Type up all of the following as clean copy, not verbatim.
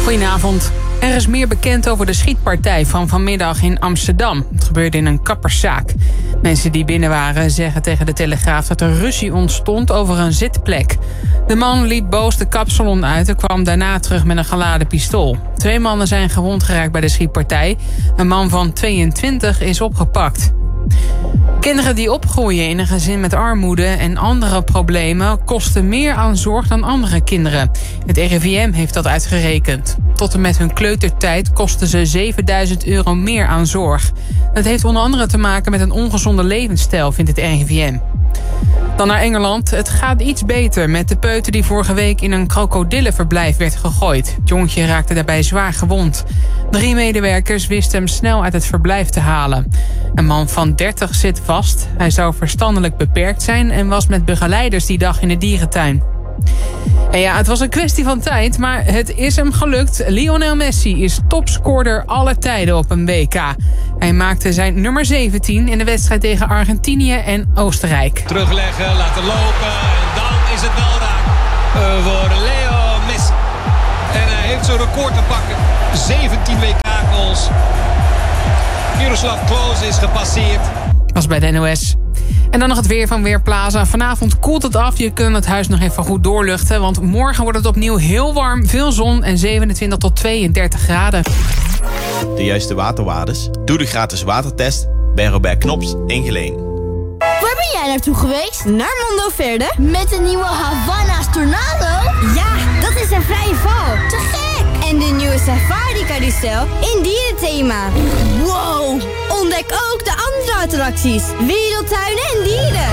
Goedenavond. Er is meer bekend over de schietpartij van vanmiddag in Amsterdam. Het gebeurde in een kapperszaak. Mensen die binnen waren zeggen tegen de Telegraaf dat er ruzie ontstond over een zitplek. De man liep boos de kapsalon uit en kwam daarna terug met een geladen pistool. 2 mannen zijn gewond geraakt bij de schietpartij. Een man van 22 is opgepakt. Kinderen die opgroeien in een gezin met armoede en andere problemen kosten meer aan zorg dan andere kinderen. Het RIVM heeft dat uitgerekend. Tot en met hun kleutertijd kosten ze €7.000 meer aan zorg. Dat heeft onder andere te maken met een ongezonde levensstijl, vindt het RIVM. Dan naar Engeland. Het gaat iets beter met de peuter die vorige week in een krokodillenverblijf werd gegooid. Het jongetje raakte daarbij zwaar gewond. 3 medewerkers wisten hem snel uit het verblijf te halen. Een man van 30 zit vast. Hij zou verstandelijk beperkt zijn en was met begeleiders die dag in de dierentuin. En ja, het was een kwestie van tijd, maar het is hem gelukt. Lionel Messi is topscorer aller tijden op een WK. Hij maakte zijn nummer 17 in de wedstrijd tegen Argentinië en Oostenrijk. Terugleggen, laten lopen en dan is het wel raak voor Leo Messi. En hij heeft zijn record te pakken. 17 WK-goals. Miroslav Klose is gepasseerd. Was bij de NOS. En dan nog het weer van Weerplaza. Vanavond koelt het af. Je kunt het huis nog even goed doorluchten. Want morgen wordt het opnieuw heel warm. Veel zon en 27 tot 32 graden. De juiste waterwaardes? Doe de gratis watertest bij Robert Knops in Geleen. Waar ben jij naartoe geweest? Naar Mondoverde. Met de nieuwe Havana's Tornado? Ja, dat is een vrije val. Te gek! En de nieuwe Safari Carousel in dierenthema. Wow! Ontdek ook de andere attracties. Wereldtuinen en dieren.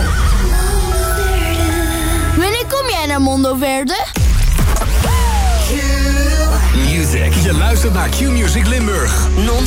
Wanneer kom jij naar Mondoverde? Music. Je luistert naar Q-Music Limburg.